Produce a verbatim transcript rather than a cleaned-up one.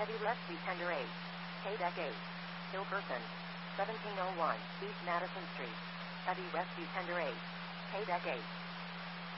Heavy Rescue Tender eight. K-Deck eight. Kill person. seventeen oh one East Madison Street. Heavy Rescue Tender eight. K-Deck eight.